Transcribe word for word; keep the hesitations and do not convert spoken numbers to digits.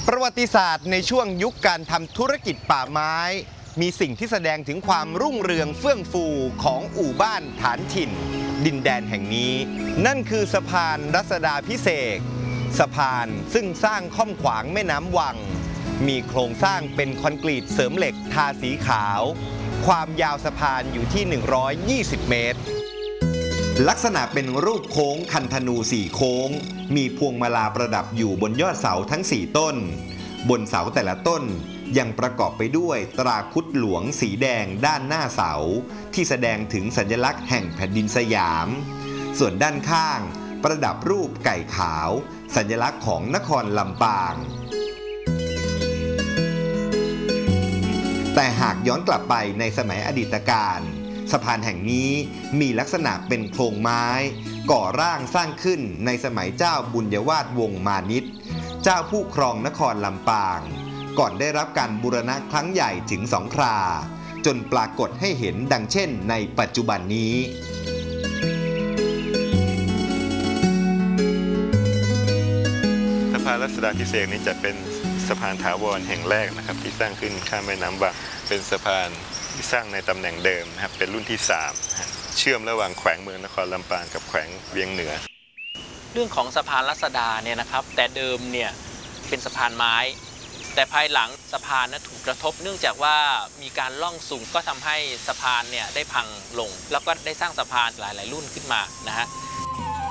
ประวัติศาสตร์ในช่วงยุคการทำธุรกิจป่าไม้มีสิ่งที่แสดงถึงความรุ่งเรืองเฟื่องฟูของอู่บ้านฐานถิ่นดินแดนแห่งนี้นั่นคือสะพานรัศดาภิเษกสะพานซึ่งสร้างค่อมขวางแม่น้ำวังมีโครงสร้างเป็นคอนกรีตเสริมเหล็กทาสีขาวความยาวสะพานอยู่ที่หนึ่งร้อยยี่สิบเมตรลักษณะเป็นรูปโค้งคันธนูสี่โค้งมีพวงมาลาประดับอยู่บนยอดเสาทั้งสี่ต้นบนเสาแต่ละต้นยังประกอบไปด้วยตราครุฑหลวงสีแดงด้านหน้าเสาที่แสดงถึงสัญลักษณ์แห่งแผ่นดินสยามส่วนด้านข้างประดับรูปไก่ขาวสัญลักษณ์ของนครลำปางแต่หากย้อนกลับไปในสมัยอดีตการสะพานแห่งนี้มีลักษณะเป็นโครงไม้ก่อร่างสร้างขึ้นในสมัยเจ้าบุญยวาทวงศ์มานิชเจ้าผู้ครองนครลำปางก่อนได้รับการบูรณะครั้งใหญ่ถึงสองคราจนปรากฏให้เห็นดังเช่นในปัจจุบันนี้สะพานรัชดาภิเษกนี้จะเป็นสะพานถาวรแห่งแรกนะครับที่สร้างขึ้นข้ามแม่น้ำวังเป็นสะพานที่สร้างในตำแหน่งเดิมนะครับเป็นรุ่นที่สามเชื่อมระหว่างแขวงเมืองนครลำปางกับแขวงเวียงเหนือเรื่องของสะพานรัศดาเนี่ยนะครับแต่เดิมเนี่ยเป็นสะพานไม้แต่ภายหลังสะพานนั้นถูกกระทบเนื่องจากว่ามีการล่องสูงก็ทำให้สะพานเนี่ยได้พังลงแล้วก็ได้สร้างสะพานหลายๆรุ่นขึ้นมานะฮะ